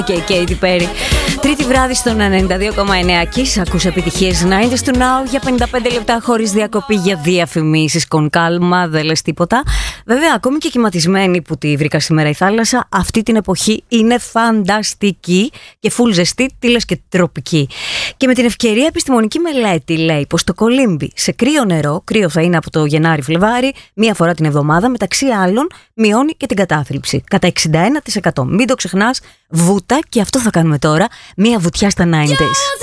Και η Katy Perry. Τρίτη βράδυ στον 92,9 Kiss. Ακούς επιτυχίες 90's to now για 55 λεπτά χωρίς διακοπή για διαφημίσεις. Κονκάλμα, δεν λες τίποτα. Βέβαια, ακόμη και κυματισμένη που τη βρήκα σήμερα η θάλασσα, αυτή την εποχή είναι φανταστική και φουλ ζεστή, τι λες και τροπική. Και με την ευκαιρία επιστημονική μελέτη λέει πως το κολύμπι σε κρύο νερό, κρύο θα είναι από το Γενάρη-Φλεβάρι, μία φορά την εβδομάδα, μεταξύ άλλων μειώνει και την κατάθλιψη. Κατά 61%. Μην το ξεχνάς, βούτα, και αυτό θα κάνουμε τώρα, μία βουτιά στα 90's.